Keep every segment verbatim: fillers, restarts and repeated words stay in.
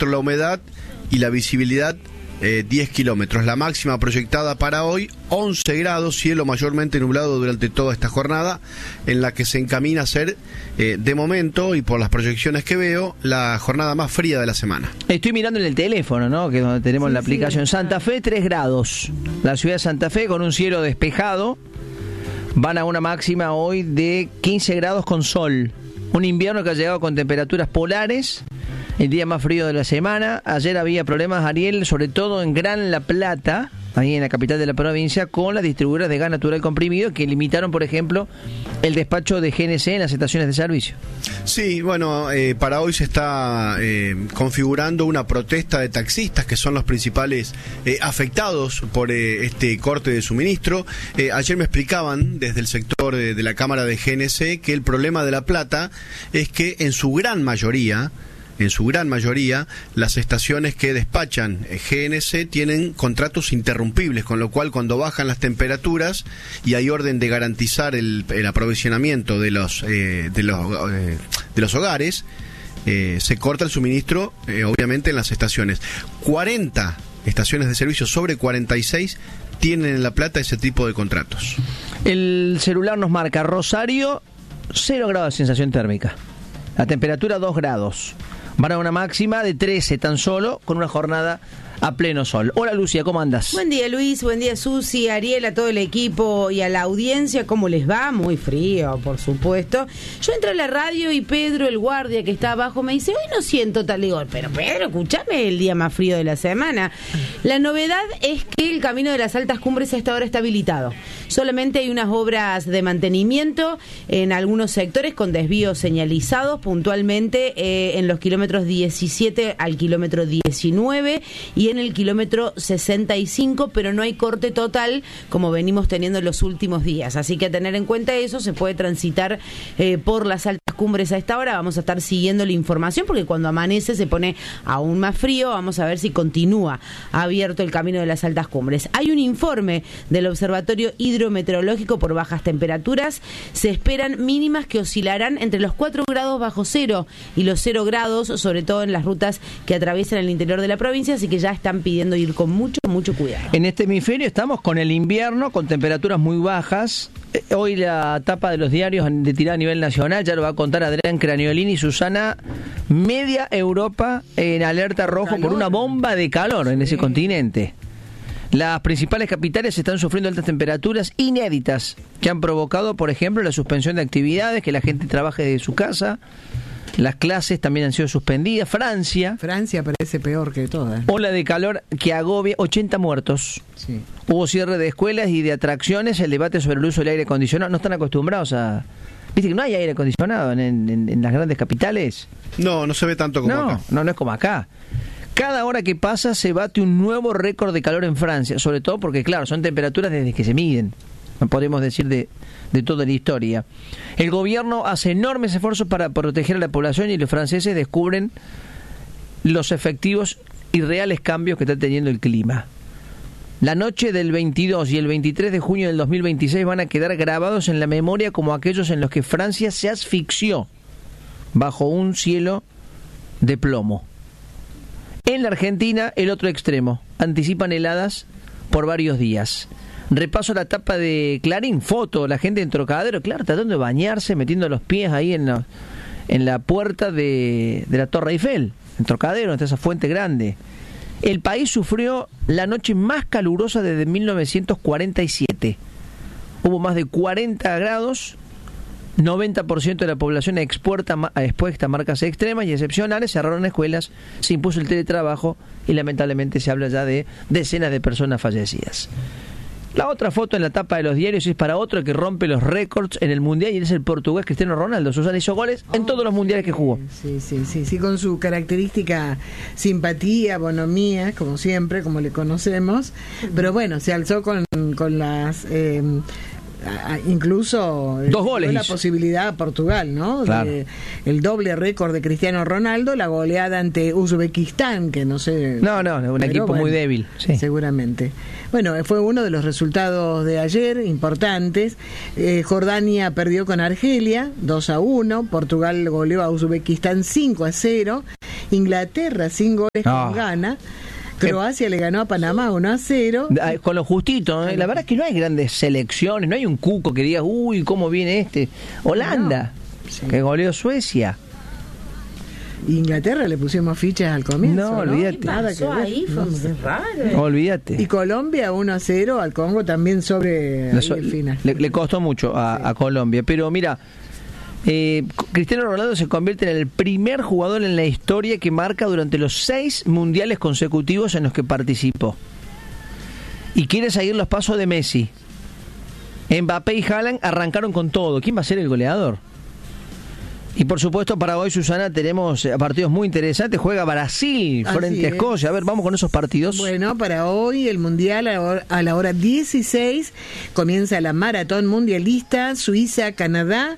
termómetro la humedad y la visibilidad eh, diez kilómetros. La máxima proyectada para hoy, once grados, cielo mayormente nublado durante toda esta jornada, en la que se encamina a ser, eh, de momento, y por las proyecciones que veo, la jornada más fría de la semana. Estoy mirando en el teléfono, ¿no? Que es donde tenemos sí, la aplicación. Sí. Santa Fe, tres grados. La ciudad de Santa Fe con un cielo despejado. Van a una máxima hoy de quince grados con sol. Un invierno que ha llegado con temperaturas polares. El día más frío de la semana. Ayer había problemas, Ariel, sobre todo en Gran La Plata, ahí en la capital de la provincia, con las distribuidoras de gas natural comprimido, que limitaron, por ejemplo, el despacho de G N C en las estaciones de servicio. Sí, bueno, eh, para hoy se está eh, configurando una protesta de taxistas, que son los principales eh, afectados por eh, este corte de suministro. Eh, ayer me explicaban desde el sector de, de la Cámara de G N C que el problema de La Plata es que en su gran mayoría, en su gran mayoría, las estaciones que despachan G N C tienen contratos interrumpibles, con lo cual cuando bajan las temperaturas y hay orden de garantizar el, el aprovisionamiento de los eh, de los eh, de los hogares, eh, se corta el suministro, eh, obviamente, en las estaciones. cuarenta estaciones de servicio sobre cuarenta y seis tienen en La Plata ese tipo de contratos. El celular nos marca Rosario, cero grados de sensación térmica. La temperatura dos grados. Van a una máxima de trece tan solo, con una jornada a pleno sol. Hola, Lucia, ¿cómo andas? Buen día, Luis, buen día, Susi, Ariel, a todo el equipo y a la audiencia. ¿Cómo les va? Muy frío, por supuesto. Yo entré a la radio y Pedro, el guardia que está abajo, me dice, hoy no siento tal. Digo, pero Pedro, escúchame, el día más frío de la semana. La novedad es que el camino de las altas cumbres a esta hora está habilitado. Solamente hay unas obras de mantenimiento en algunos sectores con desvíos señalizados puntualmente eh, en los kilómetros diecisiete al kilómetro diecinueve y en el kilómetro sesenta y cinco, pero no hay corte total como venimos teniendo en los últimos días. Así que a tener en cuenta eso, se puede transitar eh, por las altas cumbres a esta hora. Vamos a estar siguiendo la información porque cuando amanece se pone aún más frío. Vamos a ver si continúa abierto el camino de las altas cumbres. Hay un informe del Observatorio Hidrometeorológico por bajas temperaturas. Se esperan mínimas que oscilarán entre los cuatro grados bajo cero y los cero grados, sobre todo en las rutas que atraviesan el interior de la provincia, así que ya están pidiendo ir con mucho, mucho cuidado. En este hemisferio estamos con el invierno, con temperaturas muy bajas. Hoy la tapa de los diarios de tirada a nivel nacional, ya lo va a contar Adrián Craniolini y Susana, media Europa en alerta rojo por una bomba de calor en ese continente. Las principales capitales están sufriendo altas temperaturas inéditas que han provocado, por ejemplo, la suspensión de actividades, que la gente trabaje desde su casa. Las clases también han sido suspendidas. Francia. Francia parece peor que todas. Ola de calor que agobia, ochenta muertos. Sí. Hubo cierre de escuelas y de atracciones. El debate sobre el uso del aire acondicionado. No están acostumbrados a... ¿Viste que no hay aire acondicionado en, en, en las grandes capitales? No, no se ve tanto como no, acá. No, no es como acá. Cada hora que pasa se bate un nuevo récord de calor en Francia. Sobre todo porque, claro, son temperaturas desde que se miden. No podemos decir de, de toda la historia. El gobierno hace enormes esfuerzos para proteger a la población y los franceses descubren los efectivos y reales cambios que está teniendo el clima. La noche del veintidós y el veintitrés de junio del dos mil veintiséis van a quedar grabados en la memoria como aquellos en los que Francia se asfixió bajo un cielo de plomo. En la Argentina, el otro extremo. Anticipan heladas por varios días. Repaso la tapa de Clarín, foto, la gente en Trocadero, claro, tratando de bañarse, metiendo los pies ahí en la, en la puerta de, de la Torre Eiffel, en Trocadero, en esa fuente grande. El país sufrió la noche más calurosa desde mil novecientos cuarenta y siete. Hubo más de cuarenta grados, noventa por ciento de la población expuesta, expuesta a marcas extremas y excepcionales, cerraron escuelas, se impuso el teletrabajo y lamentablemente se habla ya de decenas de personas fallecidas. La otra foto en la tapa de los diarios es para otro que rompe los récords en el Mundial y es el portugués Cristiano Ronaldo. Susana hizo goles en todos los mundiales que jugó. Sí, sí, sí, sí, con su característica simpatía, bonomía, como siempre, como le conocemos. Pero bueno, se alzó con, con las... Eh, a, a, incluso dos goles la hizo. posibilidad a Portugal, ¿no? Claro. De, el doble récord de Cristiano Ronaldo, la goleada ante Uzbekistán, que no sé. No, no, un equipo bueno, muy débil. Sí. Seguramente. Bueno, fue uno de los resultados de ayer importantes. Eh, Jordania perdió con Argelia dos a uno, Portugal goleó a Uzbekistán cinco a cero, Inglaterra sin goles Ah. con Ghana. Croacia le ganó a Panamá uno a cero. Con lo justito, ¿eh? La verdad es que no hay grandes selecciones, no hay un cuco que diga, uy, ¿cómo viene este? Holanda, No, sí. que goleó Suecia. Inglaterra le pusimos fichas al comienzo. No, olvídate. Nada que Pasó ver. ahí, No, fue no. raro. Olvídate. Y Colombia uno a cero al Congo también sobre Le, ahí el final. le- le costó mucho a, Sí. a Colombia, pero mira, eh, Cristiano Ronaldo se convierte en el primer jugador en la historia que marca durante los seis mundiales consecutivos en los que participó. Y quiere seguir los pasos de Messi. Mbappé y Haaland arrancaron con todo. ¿Quién va a ser el goleador? Y por supuesto para hoy, Susana, tenemos eh, partidos muy interesantes. Juega Brasil Así frente a es. Escocia. A ver, vamos con esos partidos. Bueno, para hoy el Mundial a la hora- a la hora dieciséis comienza la maratón mundialista, Suiza-Canadá,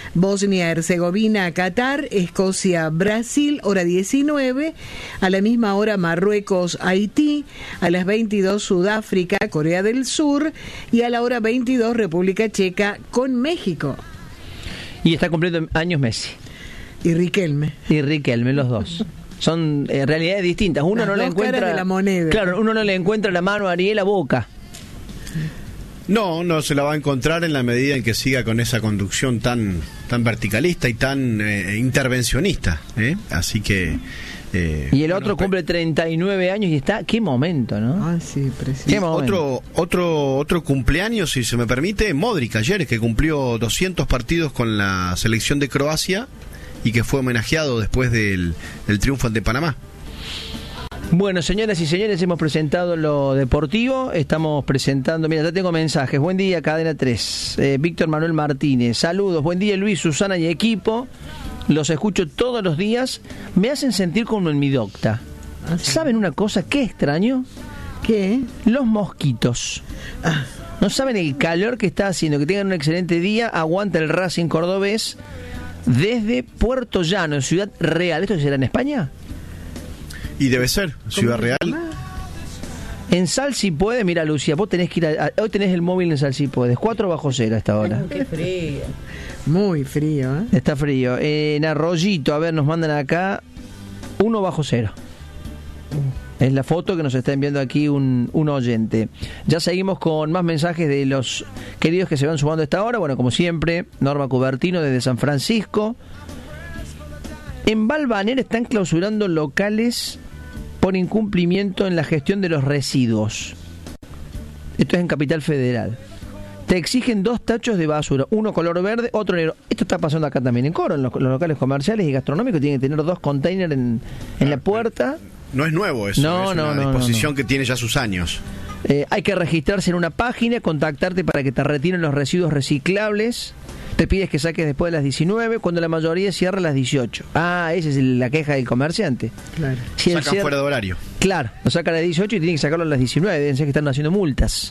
Bosnia-Herzegovina-Qatar, Escocia-Brasil, hora diecinueve, a la misma hora Marruecos-Haití, a las veintidós Sudáfrica-Corea del Sur y a la hora veintidós República Checa con México. Y está cumpliendo años Messi Y Riquelme. y Riquelme, los dos. Son eh, realidades distintas. Uno Las no le dos encuentra caras de la moneda. Claro, uno no le encuentra la mano a Ariel a Boca. No, no se la va a encontrar en la medida en que siga con esa conducción tan tan verticalista y tan eh, intervencionista, ¿eh? Así que eh, Y el bueno, otro pe- cumple treinta y nueve años y está, qué momento, ¿no? Ah, sí, preciso. Y Qué momento. otro otro otro cumpleaños, si se me permite, Modric ayer, que cumplió doscientos partidos con la selección de Croacia y que fue homenajeado después del, del triunfo ante Panamá. Bueno, señoras y señores, hemos presentado lo deportivo, estamos presentando, mira, ya tengo mensajes. Buen día, Cadena tres. Eh, Víctor Manuel Martínez, saludos. Buen día, Luis, Susana y equipo. Los escucho todos los días, me hacen sentir como en mi docta. Ah, sí. ¿Saben una cosa? ¿Qué extraño? ¿Qué? Los mosquitos. No saben el calor que está haciendo. Que tengan un excelente día. Aguanta el Racing cordobés desde Puerto Llano, en Ciudad Real. ¿Esto será en España? Y debe ser, Ciudad Real. En Sal si puede, mira Lucia, vos tenés que ir a, a- hoy tenés el móvil en Sal si puedes, cuatro bajo cero a esta hora. Qué frío. Muy frío, ¿eh? Está frío. Eh, en Arroyito, a ver, nos mandan acá uno bajo cero. Es la foto que nos está enviando aquí un, un oyente. Ya seguimos con más mensajes de los queridos que se van sumando a esta hora. Bueno, como siempre, Norma Cubertino desde San Francisco. En Valvanera están clausurando locales por incumplimiento en la gestión de los residuos. Esto es en Capital Federal. Te exigen dos tachos de basura, uno color verde, otro negro. Esto está pasando acá también en Coro, en los, los locales comerciales y gastronómicos. Tienen que tener dos containers en, en la puerta. No es nuevo eso, No, es no, una no, disposición no, no. que tiene ya sus años. Eh, hay que registrarse en una página, contactarte para que te retiren los residuos reciclables. Te pides que saques después de las diecinueve, cuando la mayoría cierra a las dieciocho. Ah, esa es la queja del comerciante. Claro. Si el Sacan cier- fuera de horario. Claro, lo sacan a las dieciocho y tienen que sacarlo a las diecinueve. Deben ser que están haciendo multas.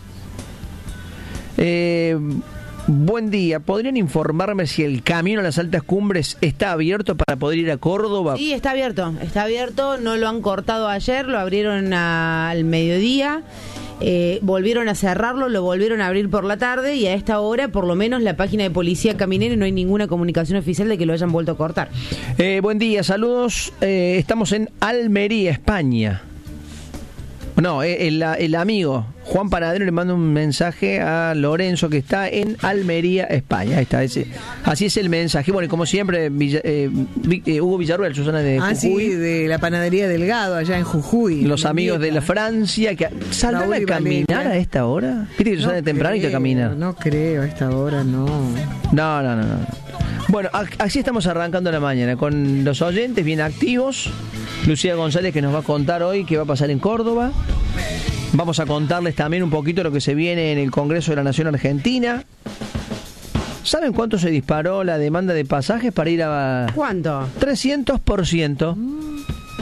Eh, buen día. ¿Podrían informarme si el camino a las altas cumbres está abierto para poder ir a Córdoba? Sí, está abierto, está abierto, no lo han cortado ayer, lo abrieron a- al mediodía, eh, volvieron a cerrarlo, lo volvieron a abrir por la tarde y a esta hora, por lo menos, la página de Policía Caminera no hay ninguna comunicación oficial de que lo hayan vuelto a cortar. Eh, buen día, saludos. Eh, estamos en Almería, España. No, eh, el, el amigo Juan Panadero le manda un mensaje a Lorenzo que está en Almería, España. Ahí está, ese, así es el mensaje. Bueno, y como siempre, Villa- eh, Vi- eh, Hugo Villarruel, Susana de Ah, Jujuy, sí, de la panadería Delgado, allá en Jujuy. los amigos de la Mendieta. Francia que saldrán Raúl a y caminar Valeria. a esta hora. Viste que Susana de tempranito a creo, caminar. No creo, a esta hora no. No, no, no, no. Bueno, a- así estamos arrancando la mañana, con los oyentes bien activos. Lucía González que nos va a contar hoy qué va a pasar en Córdoba. Vamos a contarles también un poquito lo que se viene en el Congreso de la Nación Argentina. ¿Saben cuánto se disparó la demanda de pasajes para ir a ¿Cuánto? trescientos por ciento?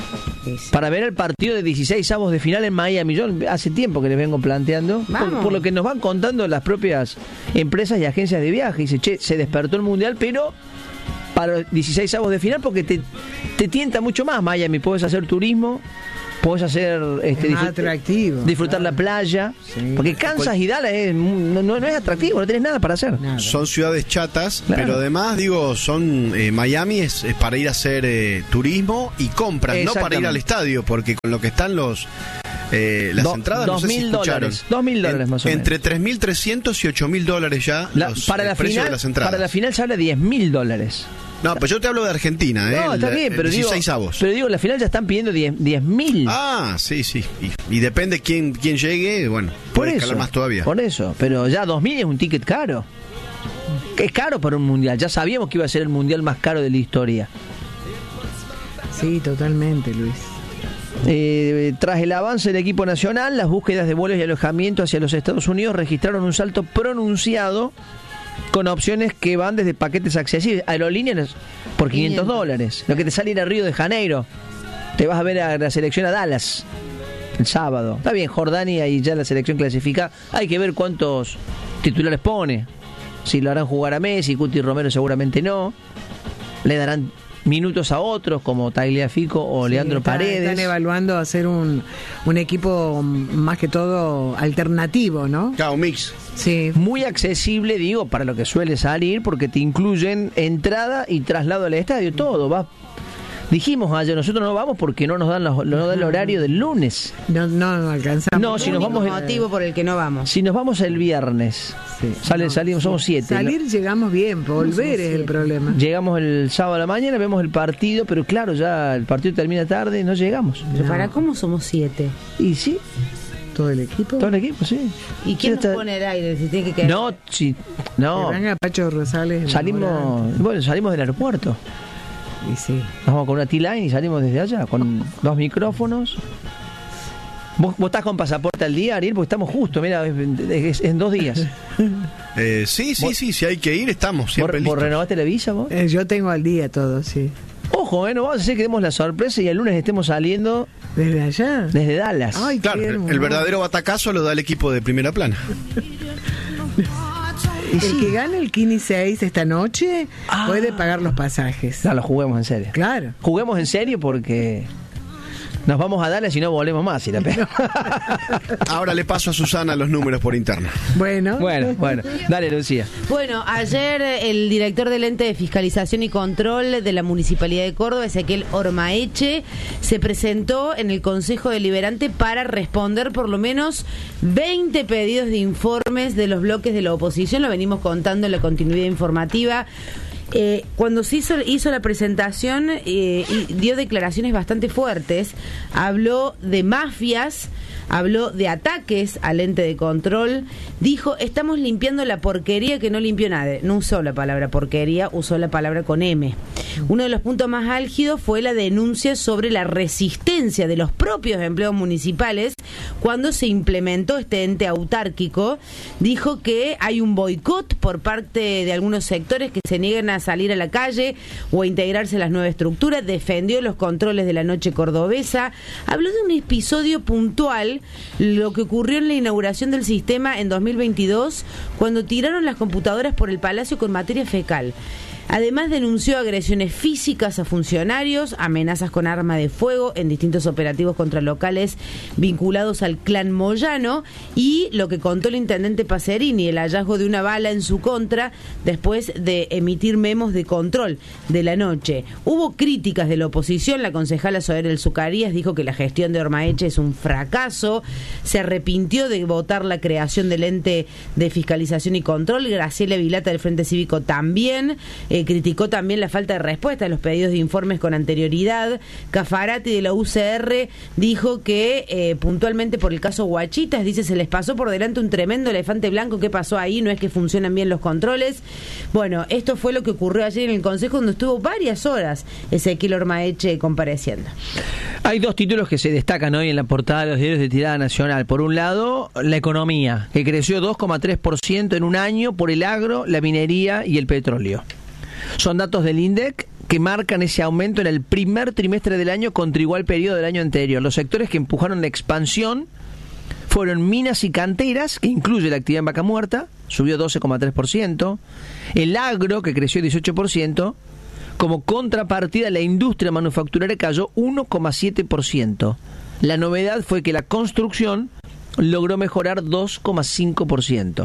Sí, sí. Para ver el partido de dieciséis avos de final en Miami. Yo hace tiempo que les vengo planteando, por, por lo que nos van contando las propias empresas y agencias de viaje. Dice, che, se despertó el Mundial, pero para los dieciséis avos de final, porque te, te tienta mucho más Miami. Puedes hacer turismo, puedes hacer este, es más disfrut- atractivo, disfrutar claro. la playa, Sí. porque Kansas y Dallas es, no, no, no es atractivo, no tenés nada para hacer. Nada. Son ciudades chatas, Claro. pero además, digo, son eh, Miami es, es para ir a hacer eh, turismo y compras, no para ir al Exactamente. estadio, porque con lo que están los eh, las Do- entradas, no dos sé si mil escucharon. dólares, dos mil dólares En- más o menos. Entre tres mil trescientos y ocho mil dólares ya La- los para, eh, la precios final, de las entradas. para la final se habla de diez mil dólares. No, pues yo te hablo de Argentina, ¿eh? No, está El- bien, el pero digo, dieciséis avos. pero digo, la final ya están pidiendo diez mil. Ah, sí, sí. Y, y depende quién, quién llegue, bueno, por puede eso, escalar más todavía. Por eso, pero ya dos mil es un ticket caro. Es caro para un mundial. Ya sabíamos que iba a ser el mundial más caro de la historia. Sí, totalmente, Luis. Eh, tras el avance del equipo nacional, las búsquedas de vuelos y alojamiento hacia los Estados Unidos registraron un salto pronunciado con opciones que van desde paquetes accesibles, aerolíneas por quinientos dólares, lo que te sale ir a Río de Janeiro. Te vas a ver a la selección a Dallas el sábado. Está bien, Jordania y ya la selección clasifica. Hay que ver cuántos titulares pone. Si lo harán jugar a Messi, Cuti Romero seguramente no. Le darán minutos a otros como Tagliafico o Sí, Leandro está- Paredes. Están evaluando hacer un, un equipo más que todo alternativo, ¿no? Claro, un mix. Sí. Muy accesible, digo, para lo que suele salir, porque te incluyen entrada y traslado al estadio, todo. Va. Dijimos ayer, nosotros no vamos porque no nos dan los, no nos dan el horario del lunes. No, no alcanzamos. No, si nos Único vamos el- motivo por el que no vamos. Si nos vamos el viernes, Sí. sale, No, salimos, somos siete. Salir llegamos bien, volver es el problema. Llegamos el sábado a la mañana, vemos el partido, pero claro, ya el partido termina tarde, no llegamos. Pero No. para cómo somos siete. Y sí, Todo el equipo. todo el equipo, sí. ¿Y quién Sí, nos está- pone el aire? Si tiene que quedar. No, sí, no. Que venga Pacho Rosales. Salimos, bueno, salimos del aeropuerto. Y sí. Nos vamos con una T-Line y salimos desde allá, con dos micrófonos. ¿Vos, vos estás con pasaporte al día, Ariel? Porque estamos justo, mira, es, es- en dos días. Eh, sí, sí, Vos- sí, si hay que ir, estamos ¿Vos, siempre vos listos. renovaste la visa, vos? Eh, yo tengo al día todo, sí. Ojo, eh, no vamos a hacer que demos la sorpresa y el lunes estemos saliendo ¿Desde allá? desde Dallas. Ay, Claro, qué el hermoso. verdadero batacazo lo da el equipo de primera plana. El que gane el Kini seis esta noche Ah. puede pagar los pasajes. No, lo juguemos en serio. Claro. Juguemos en serio porque nos vamos a Dallas y no volvemos más. Si la pe- Ahora le paso a Susana los números por interno. Bueno. bueno, bueno, dale, Lucía. Bueno, ayer el director del ente de fiscalización y control de la Municipalidad de Córdoba, Ezequiel Ormaeche, se presentó en el Consejo Deliberante para responder por lo menos veinte pedidos de informes de los bloques de la oposición. Lo venimos contando en la continuidad informativa. Eh, cuando se hizo, hizo la presentación eh, y dio declaraciones bastante fuertes, habló de mafias, habló de ataques al ente de control, dijo, estamos limpiando la porquería que no limpió nadie. No usó la palabra porquería, usó la palabra con M. Uno de los puntos más álgidos fue la denuncia sobre la resistencia de los propios empleados municipales cuando se implementó este ente autárquico. Dijo que hay un boicot por parte de algunos sectores que se niegan a salir a la calle o a integrarse a las nuevas estructuras. Defendió los controles de la noche cordobesa. Habló de un episodio puntual, lo que ocurrió en la inauguración del sistema en dos mil veintidós, cuando tiraron las computadoras por el palacio con materia fecal. Además denunció agresiones físicas a funcionarios, amenazas con arma de fuego en distintos operativos contra locales vinculados al clan Moyano y lo que contó el intendente Pacerini, el hallazgo de una bala en su contra después de emitir memos de control de la noche. Hubo críticas de la oposición, la concejala Soeder El Zucarías dijo que la gestión de Ormaeche es un fracaso, se arrepintió de votar la creación del ente de fiscalización y control. Graciela Vilata del Frente Cívico también. Eh, criticó también la falta de respuesta a los pedidos de informes con anterioridad. Cafarati de la U C R dijo que eh, puntualmente por el caso Huachitas, dice, se les pasó por delante un tremendo elefante blanco. ¿Qué pasó ahí? No es que funcionan bien los controles. Bueno, esto fue lo que ocurrió ayer en el Consejo, donde estuvo varias horas Ezequiel Ormaeche compareciendo. Hay dos títulos que se destacan hoy en la portada de los diarios de tirada nacional. Por un lado, la economía, que creció dos coma tres por ciento en un año por el agro, la minería y el petróleo. Son datos del INDEC que marcan ese aumento en el primer trimestre del año contra igual periodo del año anterior. Los sectores que empujaron la expansión fueron minas y canteras, que incluye la actividad en Vaca Muerta, subió doce coma tres por ciento, el agro, que creció dieciocho por ciento, como contrapartida la industria manufacturera cayó uno coma siete por ciento. La novedad fue que la construcción logró mejorar dos coma cinco por ciento.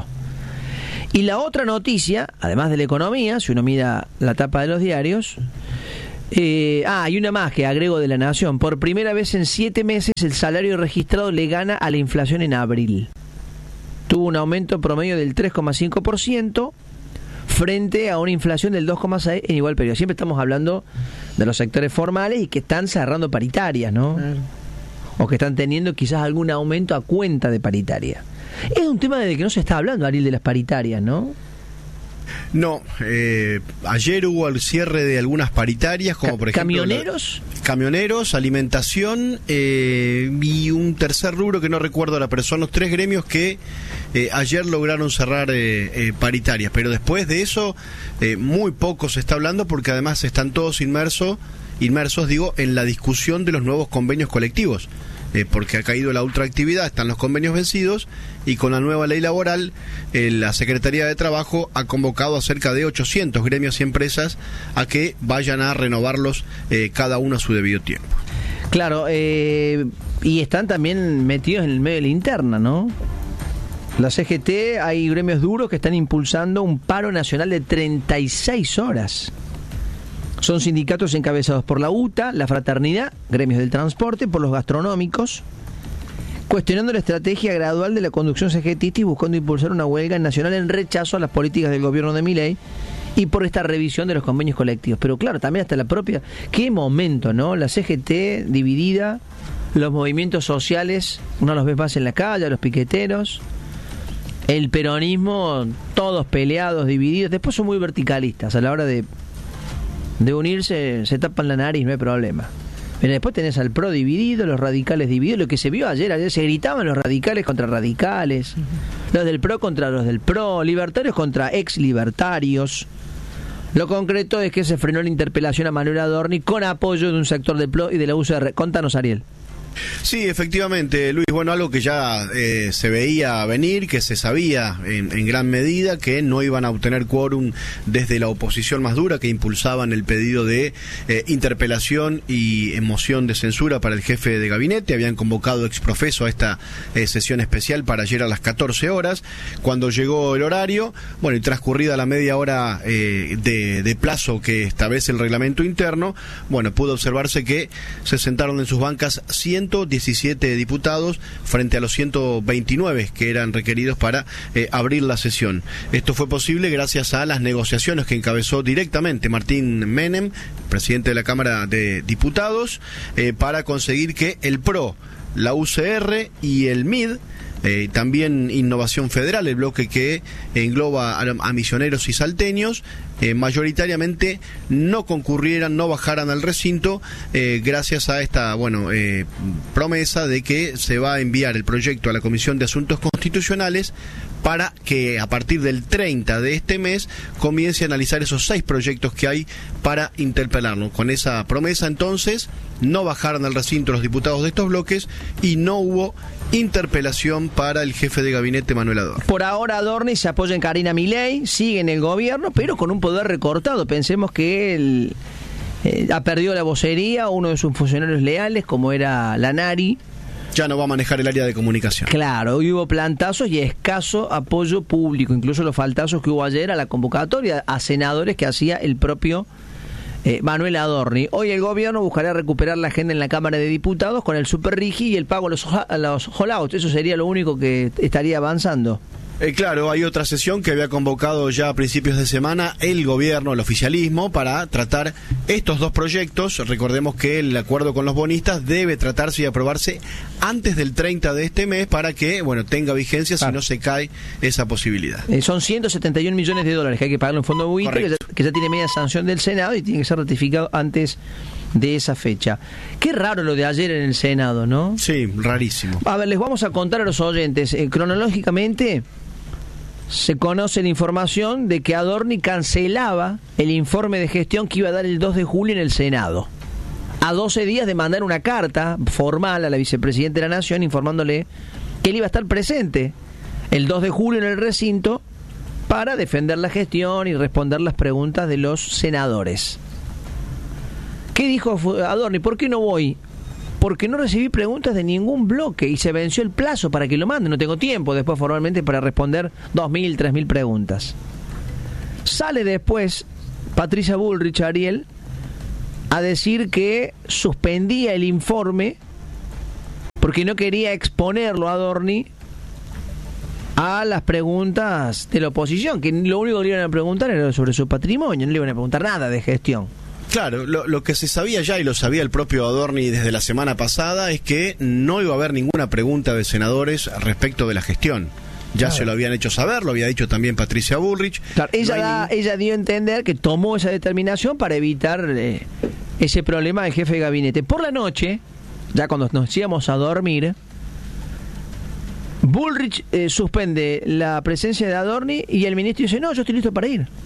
Y la otra noticia, además de la economía, si uno mira la tapa de los diarios, eh, ah, hay una más que agrego de La Nación. Por primera vez en siete meses el salario registrado le gana a la inflación en abril. Tuvo un aumento promedio del tres coma cinco por ciento frente a una inflación del dos coma seis por ciento en igual periodo. Siempre estamos hablando de los sectores formales y que están cerrando paritarias, ¿no? Claro. O que están teniendo quizás algún aumento a cuenta de paritaria. Es un tema de que no se está hablando, Ariel, de las paritarias, ¿no? No, eh, ayer hubo el cierre de algunas paritarias, como por ejemplo... ¿Camioneros? La, camioneros, alimentación eh, y un tercer rubro que no recuerdo la persona, los tres gremios que eh, ayer lograron cerrar eh, eh, paritarias, pero después de eso eh, muy poco se está hablando porque además están todos inmersos, inmersos digo, en la discusión de los nuevos convenios colectivos. Eh, porque ha caído la ultraactividad, están los convenios vencidos y con la nueva ley laboral eh, la Secretaría de Trabajo ha convocado a cerca de ochocientos gremios y empresas a que vayan a renovarlos eh, cada uno a su debido tiempo. Claro, eh, y están también metidos en el medio de la interna, ¿no? La C G T, hay gremios duros que están impulsando un paro nacional de treinta y seis horas. Son sindicatos encabezados por la U T A, la Fraternidad, gremios del transporte, por los gastronómicos, cuestionando la estrategia gradual de la conducción cegetista y buscando impulsar una huelga nacional en rechazo a las políticas del gobierno de Milei y por esta revisión de los convenios colectivos. Pero claro, también hasta la propia... ¿Qué momento, no? La C G T dividida, los movimientos sociales, uno los ve más en la calle, los piqueteros, el peronismo, todos peleados, divididos. Después son muy verticalistas a la hora de... de unirse, se tapan la nariz, no hay problema. Pero después tenés al PRO dividido, los radicales divididos, lo que se vio ayer, ayer se gritaban los radicales contra radicales, los del PRO contra los del PRO, libertarios contra ex libertarios. Lo concreto es que se frenó la interpelación a Manuel Adorni con apoyo de un sector del PRO y de la U C R. Contanos, Ariel. Sí, efectivamente, Luis, bueno, algo que ya eh, se veía venir, que se sabía en, en gran medida que no iban a obtener quórum desde la oposición más dura, que impulsaban el pedido de eh, interpelación y moción de censura para el jefe de gabinete. Habían convocado exprofeso a esta eh, sesión especial para ayer a las catorce horas. Cuando llegó el horario, bueno, y transcurrida la media hora eh, de, de plazo que establece el reglamento interno, bueno, pudo observarse que se sentaron en sus bancas ciento diecisiete diputados frente a los ciento veintinueve que eran requeridos para eh, abrir la sesión. Esto fue posible gracias a las negociaciones que encabezó directamente Martín Menem, presidente de la Cámara de Diputados, eh, para conseguir que el PRO, la U C R y el M I D, Eh, también Innovación Federal, el bloque que engloba a, a misioneros y salteños, eh, mayoritariamente no concurrieran, no bajaran al recinto, eh, gracias a esta bueno eh, promesa de que se va a enviar el proyecto a la Comisión de Asuntos Constitucionales para que a partir del treinta de este mes comience a analizar esos seis proyectos que hay para interpelarlo. Con esa promesa, entonces, no bajaron al recinto los diputados de estos bloques y no hubo interpelación para el jefe de gabinete Manuel Adorni. Por ahora Adorni se apoya en Karina Milei, sigue en el gobierno, pero con un poder recortado. Pensemos que él eh, ha perdido la vocería, uno de sus funcionarios leales, como era Lanari, ya no va a manejar el área de comunicación. Claro, hubo plantazos y escaso apoyo público, incluso los faltazos que hubo ayer a la convocatoria a senadores que hacía el propio eh, Manuel Adorni. Hoy el gobierno buscará recuperar la agenda en la Cámara de Diputados con el Super Rigi y el pago a los, a los holdouts. Eso sería lo único que estaría avanzando. Eh, claro, hay otra sesión que había convocado ya a principios de semana el gobierno, el oficialismo, para tratar estos dos proyectos. Recordemos que el acuerdo con los bonistas debe tratarse y aprobarse antes del treinta de este mes para que, bueno, tenga vigencia, claro, si no se cae esa posibilidad. Eh, son ciento setenta y un millones de dólares que hay que pagarlo en fondo buitre, que ya, que ya tiene media sanción del Senado y tiene que ser ratificado antes de esa fecha. Qué raro lo de ayer en el Senado, ¿no? Sí, rarísimo. A ver, les vamos a contar a los oyentes, eh, cronológicamente. se conoce la información de que Adorni cancelaba el informe de gestión que iba a dar el dos de julio en el Senado, a doce días de mandar una carta formal a la vicepresidenta de la Nación informándole que él iba a estar presente el dos de julio en el recinto para defender la gestión y responder las preguntas de los senadores. ¿Qué dijo Adorni? ¿Por qué no voy? Porque no recibí preguntas de ningún bloque y se venció el plazo para que lo mande. No tengo tiempo después formalmente para responder dos mil, tres mil preguntas. Sale después Patricia Bullrich, Ariel, a decir que suspendía el informe porque no quería exponerlo a Adorni a las preguntas de la oposición, que lo único que le iban a preguntar era sobre su patrimonio, no le iban a preguntar nada de gestión. Claro, lo, lo que se sabía ya, y lo sabía el propio Adorni desde la semana pasada, es que no iba a haber ninguna pregunta de senadores respecto de la gestión. Ya claro. Se lo habían hecho saber, lo había dicho también Patricia Bullrich. Claro, ella, no da, ni... ella dio a entender que tomó esa determinación para evitar eh, ese problema del jefe de gabinete. Por la noche, ya cuando nos íbamos a dormir, Bullrich eh, suspende la presencia de Adorni y el ministro dice, no, yo estoy listo para ir.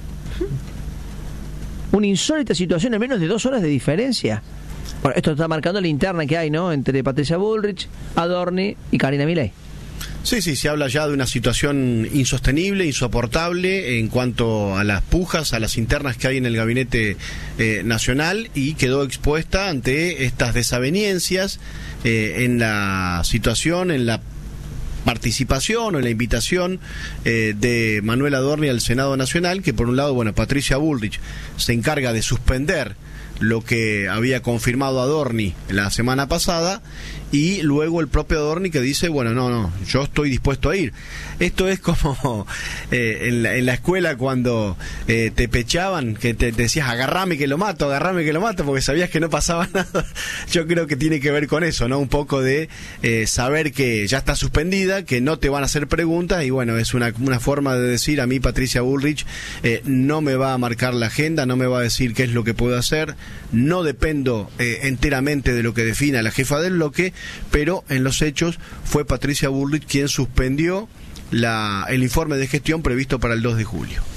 Una insólita situación, en menos de dos horas de diferencia. Bueno, esto está marcando la interna que hay, ¿no?, entre Patricia Bullrich, Adorni y Karina Milei. Sí, sí, se habla ya de una situación insostenible, insoportable en cuanto a las pujas, a las internas que hay en el gabinete eh, nacional, y quedó expuesta ante estas desavenencias eh, en la situación, en la participación o en la invitación eh, de Manuel Adorni al Senado Nacional, que por un lado, bueno, Patricia Bullrich se encarga de suspender lo que había confirmado Adorni la semana pasada, y luego el propio Adorni que dice, bueno, no, no, yo estoy dispuesto a ir. Esto es como eh, en, la, en la escuela cuando eh, te pechaban, que te, te decías, agarrame que lo mato, agarrame que lo mato, porque sabías que no pasaba nada. Yo creo que tiene que ver con eso, ¿no? Un poco de eh, saber que ya está suspendida, que no te van a hacer preguntas, y bueno, es una, una forma de decir, a mí Patricia Bullrich eh, no me va a marcar la agenda, no me va a decir qué es lo que puedo hacer, no dependo eh, enteramente de lo que defina la jefa del bloque, pero en los hechos fue Patricia Bullrich quien suspendió la, el informe de gestión previsto para el dos de julio.